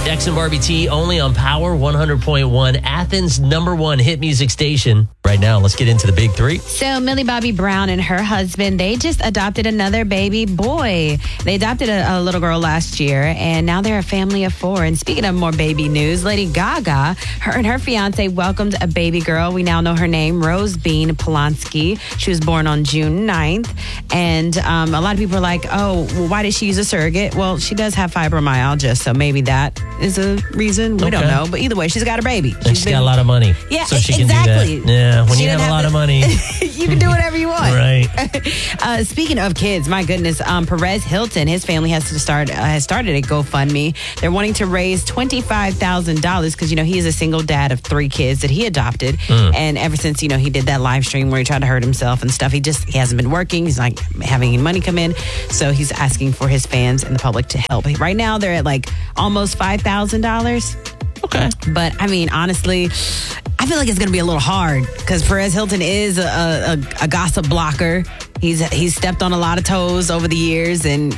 Dex and Barbie T only on Power 100.1, Athens' #1 hit music station. Right now, let's get into the big three. So Millie Bobby Brown and her husband, they just adopted another baby boy. They adopted a little girl last year, and now they're a family of 4. And speaking of more baby news, Lady Gaga, her and her fiance welcomed a baby girl. We now know her name, Rose Bean Polanski. She was born on June 9th. And a lot of people are like, oh, well, why did she use a surrogate? Well, she does have fibromyalgia, so maybe that is a reason. We don't know. But either way, she's got a baby. She's got a lot of money. Yeah, so she exactly. Can do that. Yeah, when you have a lot of money. You can do whatever you want. Right. Speaking of kids, my goodness, Perez Hilton, his family has started a GoFundMe. They're wanting to raise $25,000 because, he is a single dad of 3 kids that he adopted. And ever since, he did that live stream where he tried to hurt himself and stuff, he hasn't been working. He's not having any money come in. So he's asking for his fans and the public to help. Right now, they're at almost $5,000. Okay. But honestly, I feel like it's going to be a little hard because Perez Hilton is a gossip blocker. He's stepped on a lot of toes over the years, and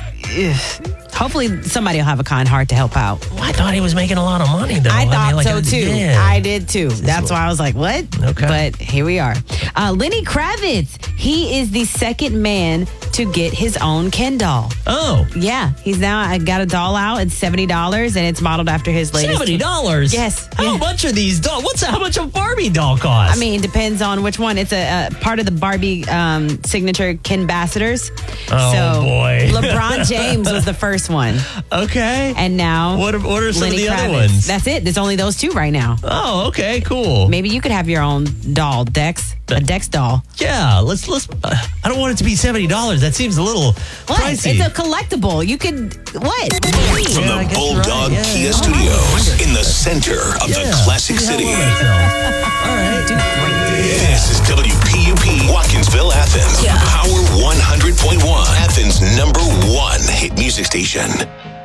hopefully somebody will have a kind heart to help out. Well, I thought he was making a lot of money, though. I thought so, too. Yeah. I did, too. That's why I was like, what? Okay. But here we are. Lenny Kravitz, he is the second man to get his own Ken doll. Oh. Yeah. He's now got a doll out. It's $70, and it's modeled after his latest. $70? Yes. How much are these dolls? How much a Barbie doll cost? Depends on which one. It's a part of the Barbie signature Ken Ambassadors. Oh, boy. LeBron James was the first one. Okay. And now what are some Lenny of the Kravitz. other ones? That's it. There's only those 2 right now. Oh, okay, cool. Maybe you could have your own doll, Dex. A Dex doll. Yeah, let's. I don't want it to be $70. That seems a little pricey. It's a collectible. You could what? From the Bulldog Kia Studios in the center of the Classic City. All right. This is WPUP Watkinsville, Athens. Power 100.1, Athens' #1 hit music station.